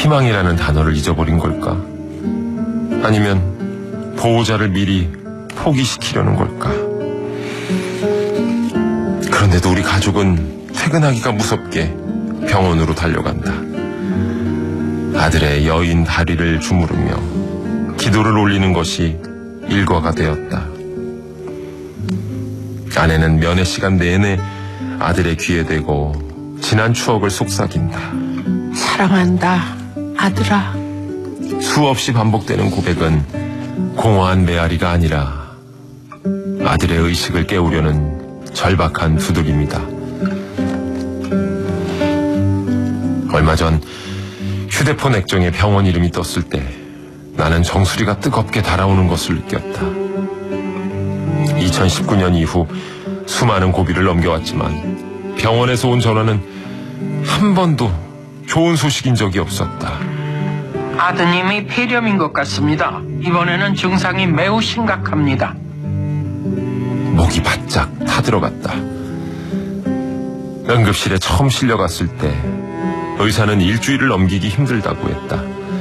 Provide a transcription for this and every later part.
희망이라는 단어를 잊어버린 걸까? 아니면 보호자를 미리 포기시키려는 걸까? 그런데도 우리 가족은 퇴근하기가 무섭게 병원으로 달려간다. 아들의 여인 다리를 주무르며 기도를 올리는 것이 일과가 되었다. 아내는 면회 시간 내내 아들의 귀에 대고 지난 추억을 속삭인다. 사랑한다, 아들아. 수없이 반복되는 고백은 공허한 메아리가 아니라 아들의 의식을 깨우려는 절박한 두들깁니다. 얼마 전 휴대폰 액정에 병원 이름이 떴을 때 나는 정수리가 뜨겁게 달아오는 것을 느꼈다. 2019년 이후 수많은 고비를 넘겨왔지만 병원에서 온 전화는 한 번도 좋은 소식인 적이 없었다. 아드님이 폐렴인 것 같습니다. 이번에는 증상이 매우 심각합니다. 목이 바짝 타들어갔다. 응급실에 처음 실려갔을 때 의사는 일주일을 넘기기 힘들다고 했다.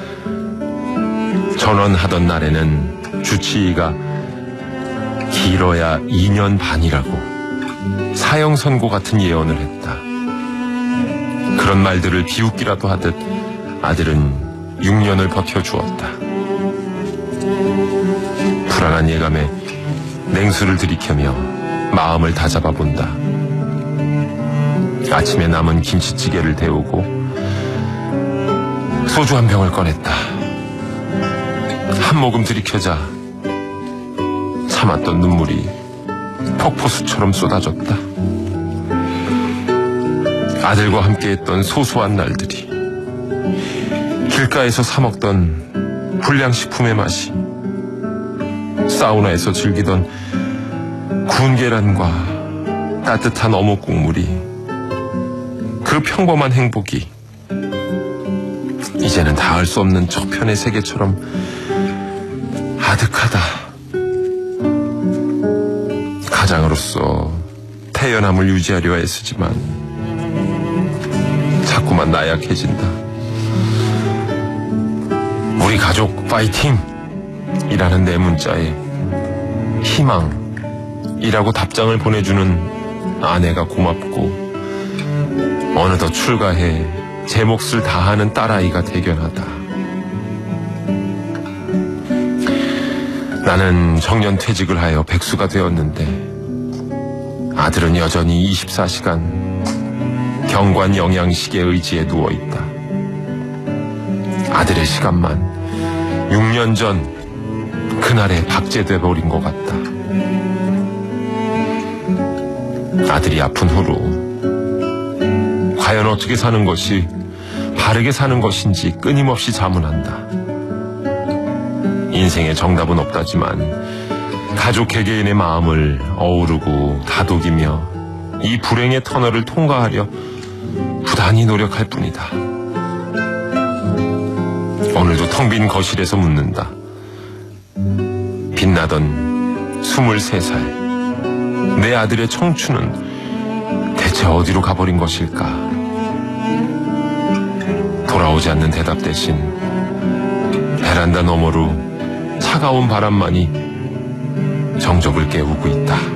전원하던 날에는 주치의가 길어야 2년 반이라고 사형 선고 같은 예언을 했다. 그런 말들을 비웃기라도 하듯 아들은 6년을 버텨주었다. 불안한 예감에 냉수를 들이켜며 마음을 다잡아본다. 아침에 남은 김치찌개를 데우고 소주 한 병을 꺼냈다. 한 모금 들이켜자 참았던 눈물이 폭포수처럼 쏟아졌다. 아들과 함께했던 소소한 날들이, 길가에서 사 먹던 불량식품의 맛이, 사우나에서 즐기던 구운 계란과 따뜻한 어묵 국물이, 그 평범한 행복이 이제는 닿을 수 없는 저편의 세계처럼 아득하다. 가장으로서 태연함을 유지하려 애쓰지만 자꾸만 나약해진다. 우리 가족 파이팅! 이라는 내 문자에 희망이라고 답장을 보내주는 아내가 고맙고, 어느덧 출가해 제 몫을 다하는 딸아이가 대견하다. 나는 정년퇴직을 하여 백수가 되었는데 아들은 여전히 24시간 경관 영양식의 의지에 누워있다. 아들의 시간만 6년 전 그날에 박제돼 버린 것 같다. 아들이 아픈 후로 과연 어떻게 사는 것이 바르게 사는 것인지 끊임없이 자문한다. 인생에 정답은 없다지만 가족 개개인의 마음을 어우르고 다독이며 이 불행의 터널을 통과하려 부단히 노력할 뿐이다. 오늘도 텅 빈 거실에서 묻는다. 빛나던 23살 내 아들의 청춘은 대체 어디로 가버린 것일까? 돌아오지 않는 대답 대신 베란다 너머로 차가운 바람만이 정적을 깨우고 있다.